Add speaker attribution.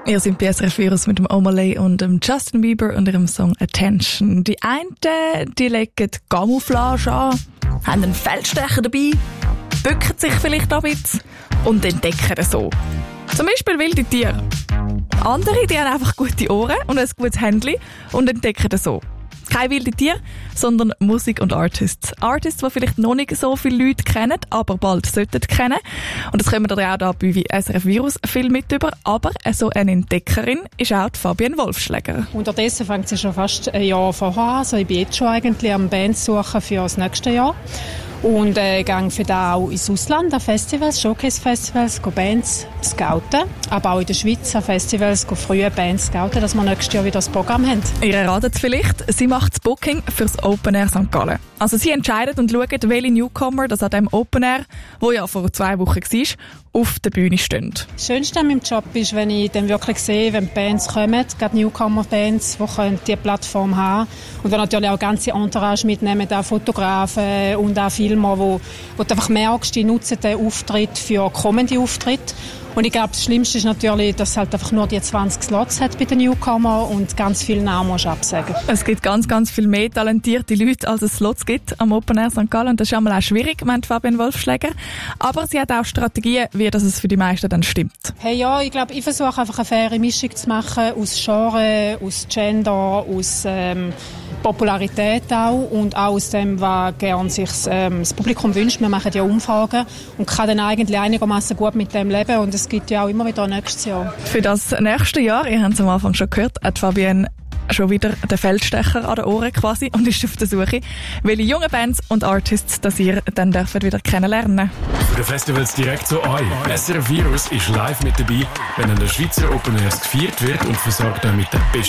Speaker 1: Ihr seid bei SRF Virus mit dem Omalay und dem Justin Bieber und ihrem Song Attention. Die einen, die legen Camouflage an, haben einen Feldstecher dabei, bücken sich vielleicht auch ein bisschen und entdecken so. Zum Beispiel wilde Tiere. Andere, die haben einfach gute Ohren und ein gutes Händchen und entdecken so. Keine wilde Tiere, sondern Musik und Artists. Artists, die vielleicht noch nicht so viele Leute kennen, aber bald sollten kennen. Und das können wir da auch da bei SRF Virus viel mit über. Aber so eine Entdeckerin ist auch die Fabienne Wolfschläger.
Speaker 2: Unterdessen fängt sie schon fast ein Jahr vorher an. Also ich bin jetzt schon eigentlich am Bands suchen für das nächste Jahr. Und gehe für da auch ins Ausland, an Festivals, Showcase-Festivals, Bands scouten. Aber auch in der Schweiz an Festivals, frühe Bands scouten, dass wir nächstes Jahr wieder das Programm haben.
Speaker 1: Ihr erratet es vielleicht, sie macht das Booking für das Open Air St. Gallen. Also sie entscheidet und schaut, welche Newcomer das an dem Open Air, wo ja vor 2 Wochen war, auf der Bühne stehen.
Speaker 2: Das Schönste an meinem Job ist, wenn ich dann wirklich sehe, wenn die Bands kommen, gerade Newcomer-Bands, die diese Plattform haben und die natürlich auch ganze Entourage mitnehmen, auch Fotografen und auch Filmer, wo du einfach merkst, die nutzen den Auftritt für kommende Auftritte. Und ich glaube, das Schlimmste ist natürlich, dass es halt einfach nur die 20 Slots hat bei den Newcomer und ganz viele Namen musst du absagen.
Speaker 1: Es gibt ganz, ganz viel mehr talentierte Leute, als es Slots gibt am Open Air St. Gallen. Und das ist einmal auch schwierig, meint Fabienne Wolfschläger. Aber sie hat auch Strategien, wie das es für die meisten dann stimmt.
Speaker 2: Hey, ja, ich glaube, ich versuche einfach eine faire Mischung zu machen aus Genre, aus Gender, aus Popularität auch und auch aus dem, was gern sich das Publikum wünscht. Wir machen ja Umfragen und kann dann eigentlich einigermaßen gut mit dem leben und es gibt ja auch immer wieder nächstes Jahr.
Speaker 1: Für das nächste Jahr, ihr habt es am Anfang schon gehört, hat Fabienne schon wieder den Feldstecher an den Ohren quasi und ist auf der Suche, welche jungen Bands und Artists das ihr dann dürft wieder kennenlernen.
Speaker 3: Für die Festivals direkt zu euch. SRF Virus ist live mit dabei, wenn an der Schweizer Open Airs gefeiert wird und versorgt euch mit den besten